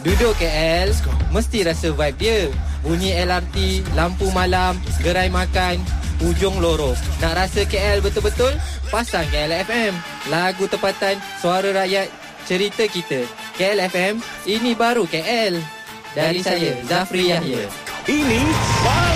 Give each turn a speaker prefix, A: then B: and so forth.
A: Duduk KL, mesti rasa vibe dia. Bunyi LRT, lampu malam, gerai makan, hujung lorong. Nak rasa KL betul-betul? Pasang KL FM. Lagu tempatan, suara rakyat, cerita kita. KL FM, ini baru KL. Dari saya, Zafri Yahya.
B: Ini